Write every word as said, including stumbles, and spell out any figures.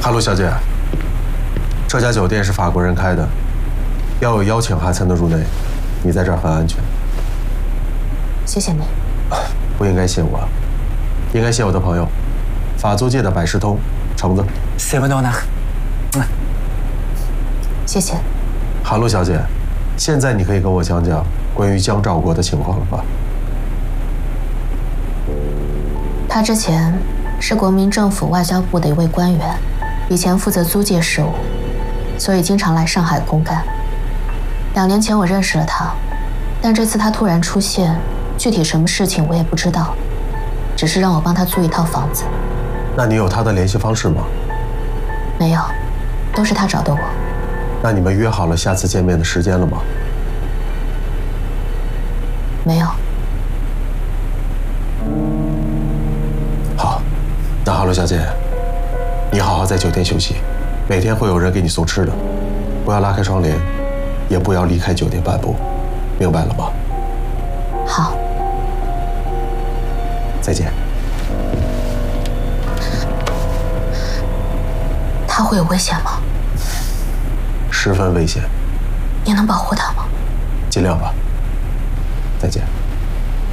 哈喽，小姐，这家酒店是法国人开的，要有邀请函才能入内。你在这儿很安全。 谢谢你。 不应该谢我，应该谢我的朋友，法租界的百事通橙子。 谢不多呢。嗯。 谢谢。 哈喽，小姐，现在你可以跟我讲讲关于江兆国的情况了吧？ 他之前是国民政府外交部的一位官员，以前负责租界事务，所以经常来上海公干。两年前我认识了他，但这次他突然出现，具体什么事情我也不知道，只是让我帮他租一套房子。 那你有他的联系方式吗？ 没有，都是他找的我。 那你们约好了下次见面的时间了吗？ 没有。 好，那哈喽，小姐，你好好在酒店休息，每天会有人给你送吃的，不要拉开窗帘，也不要离开酒店半步，明白了吗？ 好。 再见。 他会有危险吗？ 十分危险。 你能保护他吗？ 尽量吧。再见。